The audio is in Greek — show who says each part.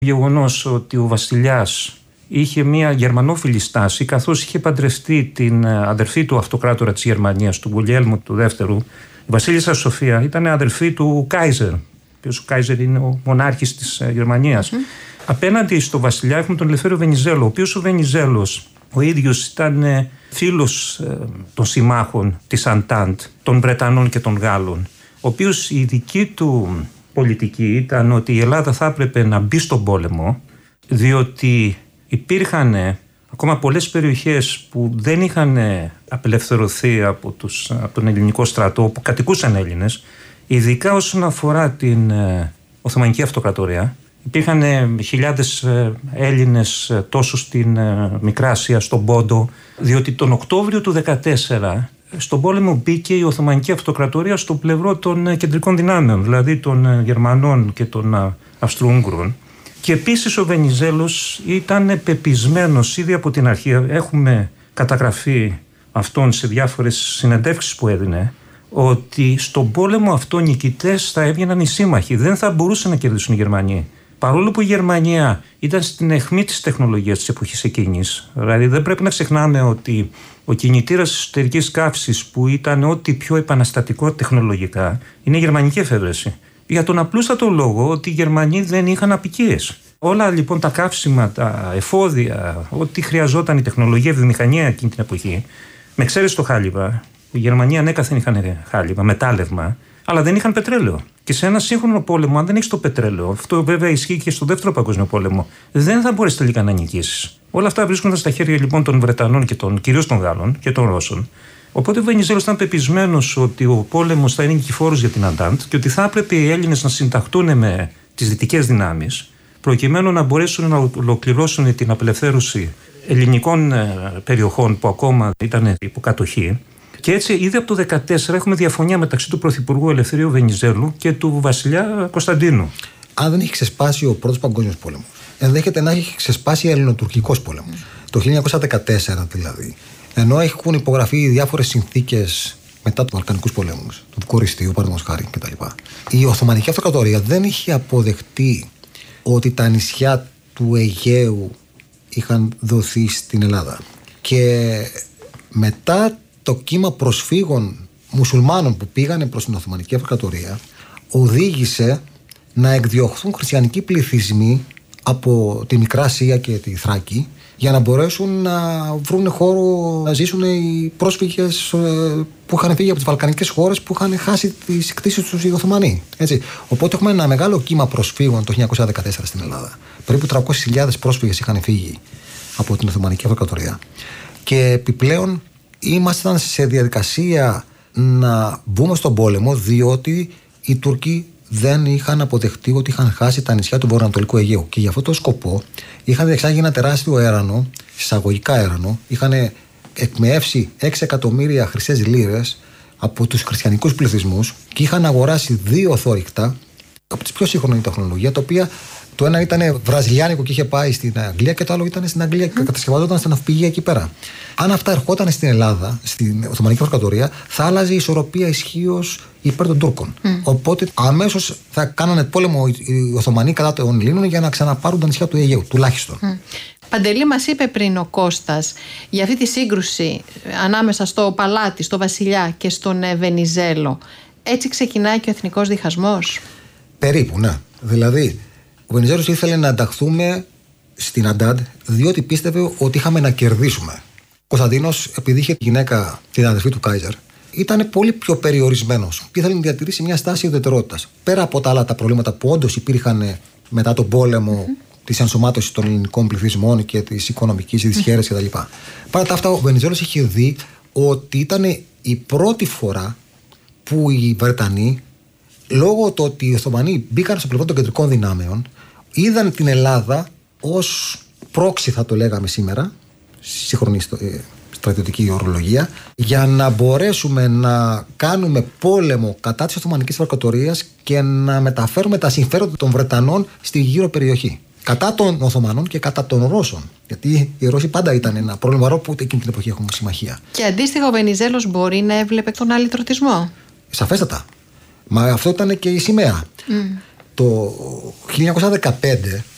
Speaker 1: Γεγονός ότι ο βασιλιάς είχε μια γερμανόφιλη στάση, καθώς είχε παντρευτεί την αδερφή του αυτοκράτορα της Γερμανίας, του Γουλιέλμου του Δεύτερου. Η βασίλισσα Σοφία ήταν αδερφή του Κάιζερ, ο Κάιζερ είναι ο μονάρχης της Γερμανίας. Απέναντι στο βασιλιά έχουμε τον Ελευθέριο Βενιζέλο, ο οποίος ο Βενιζέλος ο ίδιος ήταν φίλος των συμμάχων της Αντάντ, των Βρετανών και των Γάλλων, ο οποίος η δική του πολιτική ήταν ότι η Ελλάδα θα έπρεπε να μπει στον πόλεμο, διότι υπήρχαν ακόμα πολλές περιοχές που δεν είχαν απελευθερωθεί από τον ελληνικό στρατό, που κατοικούσαν Έλληνες, ειδικά όσον αφορά την Οθωμανική Αυτοκρατορία. Υπήρχαν χιλιάδες Έλληνες τόσο στην Μικρά Ασία, στον Πόντο, διότι τον Οκτώβριο του 2014 στον πόλεμο μπήκε η Οθωμανική Αυτοκρατορία στο πλευρό των κεντρικών δυνάμεων, δηλαδή των Γερμανών και των Αυστρο-Ούγγρων. Και επίσης ο Βενιζέλος ήταν πεπισμένος ήδη από την αρχή, έχουμε καταγραφεί αυτόν σε διάφορες συνεντεύξεις που έδινε, ότι στον πόλεμο αυτό νικητές θα έβγαιναν οι σύμμαχοι, δεν θα μπορούσαν να κερδίσουν οι Γερμανοί. Παρόλο που η Γερμανία ήταν στην αιχμή της τεχνολογίας της εποχής εκείνης, δηλαδή δεν πρέπει να ξεχνάμε ότι ο κινητήρας εσωτερικής καύσης, που ήταν ό,τι πιο επαναστατικό τεχνολογικά, είναι η γερμανική εφεύρεση. Για τον απλούστατο λόγο ότι οι Γερμανοί δεν είχαν αποικίες. Όλα λοιπόν τα καύσιμα, τα εφόδια, ό,τι χρειαζόταν η τεχνολογία, η βιομηχανία εκείνη την εποχή, με εξαίρεση το χάλιβα, η Γερμανία ανέκαθεν είχαν χάλιβα, μετάλλευμα, αλλά δεν είχαν πετρέλαιο. Και σε ένα σύγχρονο πόλεμο, αν δεν έχεις το πετρέλαιο, αυτό βέβαια ισχύει και στο Δεύτερο Παγκόσμιο Πόλεμο, δεν θα μπορείς τελικά να νικήσεις. Όλα αυτά βρίσκονταν στα χέρια λοιπόν των Βρετανών και κυρίως των Γάλλων και των Ρώσων. Οπότε ο Βενιζέλος ήταν πεπισμένος ότι ο πόλεμος θα είναι νικηφόρος για την Αντάντ και ότι θα έπρεπε οι Έλληνες να συνταχτούν με τις δυτικές δυνάμεις, προκειμένου να μπορέσουν να ολοκληρώσουν την απελευθέρωση ελληνικών περιοχών που ακόμα ήταν υποκατοχή. Και έτσι, ήδη από το 2014 έχουμε διαφωνία μεταξύ του Πρωθυπουργού Ελευθερίου Βενιζέλου και του βασιλιά Κωνσταντίνου.
Speaker 2: Αν δεν έχει ξεσπάσει ο Πρώτος Παγκόσμιος Πόλεμος, ενδέχεται να έχει ξεσπάσει Ελληνοτουρκικός πόλεμος. Το 1914 δηλαδή. Ενώ έχουν υπογραφεί διάφορες συνθήκες μετά τους Βαλκανικούς πολέμους, του Βουκουρεστίου, παραδείγματος χάρη κτλ. Η Οθωμανική Αυτοκρατορία δεν είχε αποδεχτεί ότι τα νησιά του Αιγαίου είχαν δοθεί στην Ελλάδα. Και μετά το κύμα προσφύγων μουσουλμάνων που πήγανε προς την Οθωμανική Αυτοκρατορία οδήγησε να εκδιωχθούν χριστιανικοί πληθυσμοί από τη Μικρά Ασία και τη Θράκη, για να μπορέσουν να βρουν χώρο να ζήσουν οι πρόσφυγες που είχαν φύγει από τις βαλκανικές χώρες, που είχαν χάσει τις κτήσεις τους οι Οθωμανοί. Έτσι. Οπότε έχουμε ένα μεγάλο κύμα προσφύγων το 1914 στην Ελλάδα. Περίπου 300.000 πρόσφυγες είχαν φύγει από την Οθωμανική Αυτοκρατορία. Και επιπλέον ήμασταν σε διαδικασία να μπούμε στον πόλεμο, διότι οι Τούρκοι δεν είχαν αποδεχτεί ότι είχαν χάσει τα νησιά του βορειοανατολικού Αιγαίου. Και για αυτό το σκοπό είχαν διεξάγει ένα τεράστιο έρανο, εισαγωγικά έρανο, είχαν εκμεεύσει 6 εκατομμύρια χρυσές λίρες από τους χριστιανικούς πληθυσμούς και είχαν αγοράσει 2 θόρυκτα από τις πιο σύγχρονη τεχνολογία, τα οποία το ένα ήταν βραζιλιάνικο και είχε πάει στην Αγγλία και το άλλο ήταν στην Αγγλία και κατασκευαζόταν στα ναυπηγεία εκεί πέρα. Αν αυτά ερχόταν στην Ελλάδα, στην Οθωμανική Αυτοκρατορία, θα άλλαζε η ισορροπία ισχύως υπέρ των Τούρκων. Οπότε αμέσως θα κάνανε πόλεμο οι Οθωμανοί κατά των Ελλήνων για να ξαναπάρουν τα νησιά του Αιγαίου, τουλάχιστον.
Speaker 3: Παντελή, μας είπε πριν ο Κώστας για αυτή τη σύγκρουση ανάμεσα στο παλάτι, στο βασιλιά και στον Βενιζέλο. Έτσι ξεκινάει και ο εθνικός διχασμός.
Speaker 2: Περίπου, ναι. Δηλαδή, ο Βενιζέλος ήθελε να ενταχθούμε στην Αντάντ, διότι πίστευε ότι είχαμε να κερδίσουμε. Ο Κωνσταντίνος, επειδή είχε τη γυναίκα, την αδερφή του Κάιζερ, ήταν πολύ πιο περιορισμένος και ήθελε να διατηρήσει μια στάση ουδετερότητας. Πέρα από τα άλλα τα προβλήματα που όντως υπήρχαν μετά τον πόλεμο, της ενσωμάτωσης των ελληνικών πληθυσμών και της οικονομικής δυσχέρειας κτλ. Παρά τα αυτά, ο Βενιζέλος είχε δει ότι ήταν η πρώτη φορά που οι Βρετανοί, λόγω του ότι οι Οθωμανοί μπήκαν στο πλευρό των κεντρικών δυνάμεων, είδαν την Ελλάδα ως πρόξι, θα το λέγαμε σήμερα, σύγχρονη στρατιωτική ορολογία, για να μπορέσουμε να κάνουμε πόλεμο κατά της Οθωμανικής Αυτοκρατορίας και να μεταφέρουμε τα συμφέροντα των Βρετανών στη γύρω περιοχή. Κατά των Οθωμανών και κατά των Ρώσων. Γιατί οι Ρώσοι πάντα ήταν ένα πρόβλημα, που εκείνη την εποχή έχουμε συμμαχία.
Speaker 3: Και αντίστοιχα, ο Βενιζέλος μπορεί να έβλεπε τον αλυτρωτισμό.
Speaker 2: Σαφέστατα. Μα αυτό ήταν και η σημαία. Το 1915